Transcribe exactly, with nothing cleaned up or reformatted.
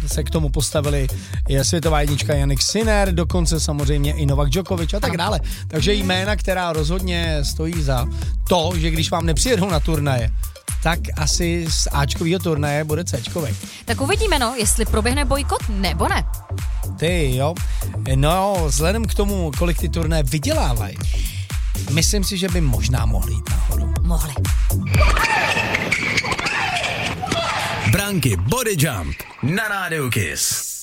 se k tomu postavili, je světová jednička Jannik Sinner, dokonce samozřejmě i Novak Djokovic a tak dále. Takže jména, která rozhodně stojí za to, že když vám nepřijedou na turnaje, tak asi z Ačkovýho turnaje bude Cčkovej. Tak uvidíme, no, jestli proběhne bojkot nebo ne. Ty jo, no vzhledem k tomu, kolik ty turnaje vydělávají, myslím si, že by možná mohli jít nahoru. Mohli. Branky Body Jump na Rádiu Kiss.